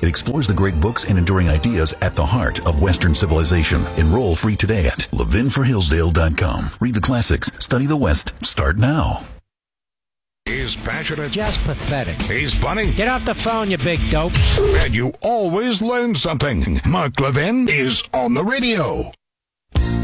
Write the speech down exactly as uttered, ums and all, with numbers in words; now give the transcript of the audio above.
It explores the great books and enduring ideas at the heart of Western civilization. Enroll free today at levin for hillsdale dot com. Read the classics. Study the West. Start now. He's passionate. Just pathetic. He's funny. Get off the phone, you big dope. And you always learn something. Mark Levin is on the radio.